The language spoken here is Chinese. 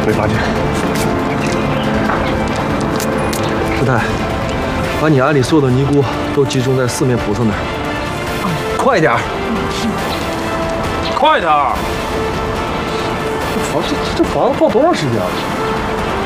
没发现。师太，把你庵里所有的尼姑都集中在四面菩萨那儿，快点儿！ 快点儿！ 这房子放多长时间啊？